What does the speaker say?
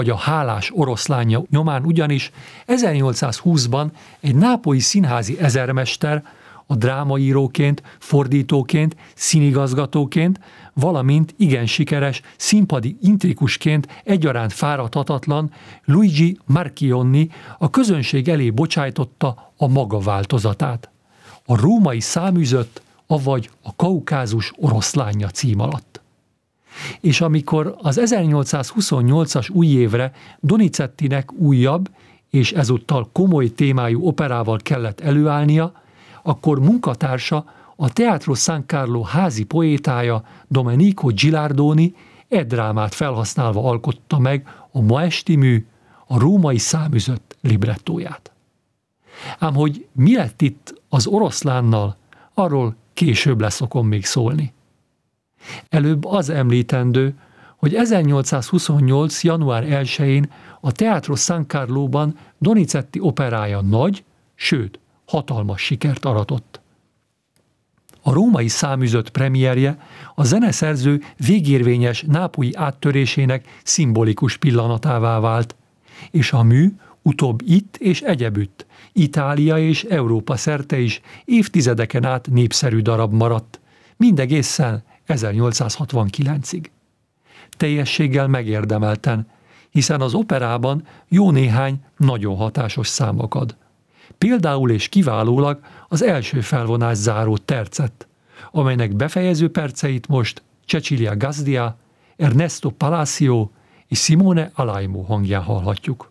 vagy a Hálás oroszlánja nyomán, ugyanis 1820-ban egy nápolyi színházi ezermester a drámaíróként, fordítóként, színigazgatóként, valamint igen sikeres színpadi intrikusként egyaránt fáradhatatlan Luigi Marchionni a közönség elé bocsájtotta a maga változatát. A Római száműzött, avagy a Kaukázus oroszlánja cím alatt. És amikor az 1828-as új évre Donizettinek újabb és ezúttal komoly témájú operával kellett előállnia, akkor munkatársa, a Teatro San Carlo házi poétája Domenico Gilardoni drámát felhasználva alkotta meg a ma esti mű, a Római száműzött librettóját. Ám hogy mi lett itt az oroszlánnal, arról később leszokom még szólni. Előbb az említendő, hogy 1828. január 1-én a Teatro San Carlóban Donizetti operája nagy, sőt, hatalmas sikert aratott. A Római száműzött premierje a zeneszerző végérvényes nápolyi áttörésének szimbolikus pillanatává vált, és a mű utóbb itt és egyebütt, Itália és Európa szerte is évtizedeken át népszerű darab maradt, mindegészen 1869-ig. Teljességgel megérdemelten, hiszen az operában jó néhány nagyon hatásos szám akad. Például és kiválólag az első felvonás záró tercet, amelynek befejező perceit most Cecilia Gazdia, Ernesto Palacio és Simone Alaimo hangján hallhatjuk.